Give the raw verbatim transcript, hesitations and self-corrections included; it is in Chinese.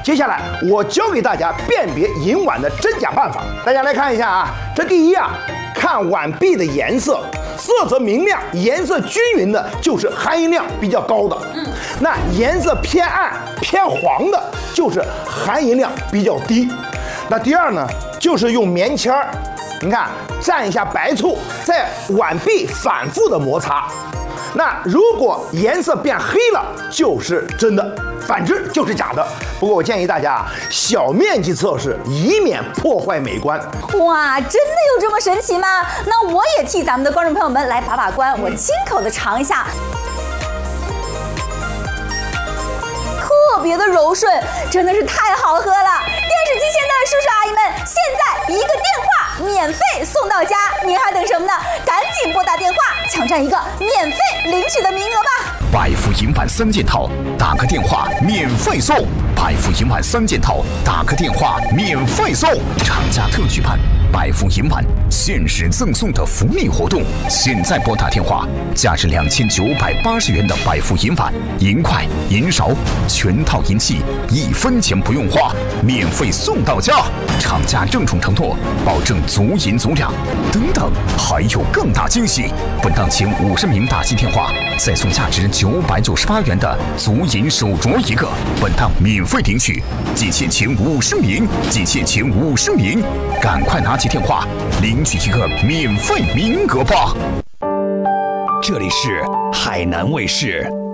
接下来我教给大家辨别银碗的真假办法。大家来看一下啊，这第一啊，看碗壁的颜色，色泽明亮、颜色均匀的，就是含银量比较高的。嗯，那颜色偏暗、偏黄的，就是含银量比较低。那第二呢，就是用棉签儿，你看蘸一下白醋，在碗壁反复的摩擦。那如果颜色变黑了，就是真的，反之就是假的。不过我建议大家啊，小面积测试，以免破坏美观。 哇，真的有这么神奇吗？那我也替咱们的观众朋友们来把把关，我亲口的尝一下。特别的柔顺，真的是太好喝了！电视机前的叔叔阿姨们，现在一个电话免费送到家，您还等什么呢？赶紧拨打电话，抢占一个免费领取的名额吧！ 百富银碗三件套，打个电话免费送！百富银碗三件套，打个电话免费送！厂家特举办百富银碗限时赠送的福利活动，现在拨打电话，价值两千九百八十元的百富银碗、银筷、银勺，全套银器，一分钱不用花，免费送到家。厂家郑重承诺，保证足银足两。等等，还有更大惊喜！本档前五十名打进电话，再送价值九百九十八元的足银手镯一个，本档免费领取。仅限前五十名，仅限前五十名，赶快拿起电话领取一个免费名额吧！这里是海南卫视。